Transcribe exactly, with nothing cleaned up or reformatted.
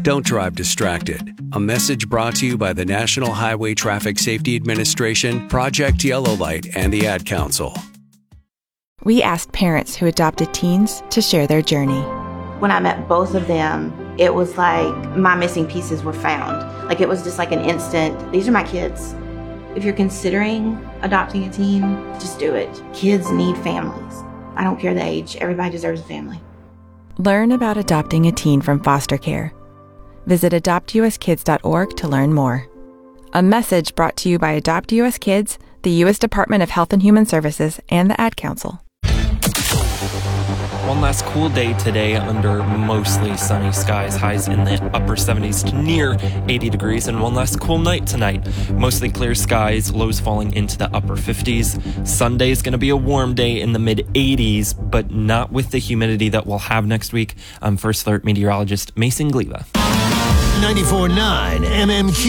Don't drive distracted. A message brought to you by the National Highway Traffic Safety Administration, Project Yellow Light, and the Ad Council. We asked parents who adopted teens to share their journey. When I met both of them, it was like my missing pieces were found. Like it was just like an instant, these are my kids. If you're considering adopting a teen, just do it. Kids need families. I don't care the age. Everybody deserves a family. Learn about adopting a teen from foster care. Visit adopt u s kids dot org to learn more. A message brought to you by Adopt U S Kids, the U S Department of Health and Human Services, and the Ad Council. One last cool day today under mostly sunny skies, highs in the upper seventies to near eighty degrees, and one last cool night tonight. Mostly clear skies, lows falling into the upper fifties. Sunday is going to be a warm day in the mid eighties, but not with the humidity that we'll have next week. I'm First Alert meteorologist Mason Gliva. ninety-four point nine M M Q.